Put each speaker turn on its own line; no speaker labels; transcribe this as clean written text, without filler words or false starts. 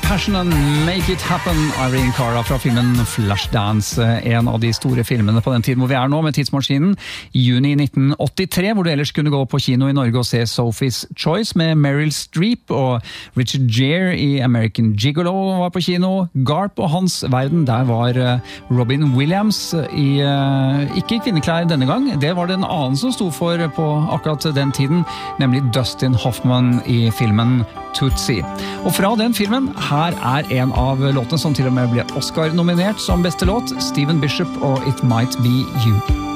Passion and Make It Happen, Irene Cara fra filmen Flashdance, en av de store filmene på den tiden hvor vi nå med tidsmaskinen, i juni 1983, hvor du ellers kunne gå på kino i Norge og se Sophie's Choice med Meryl Streep, og Richard Gere i American Gigolo var på kino, Garp og Hans Verden, der var Robin Williams i, ikke i kvinneklær denne gang, det var det en annen som sto for på akkurat den tiden, nemlig Dustin Hoffman i filmen Tootsie. Og fra den filmen, her en av låtene som til og med ble Oscar-nominert som beste låt, Stephen Bishop og It Might Be You.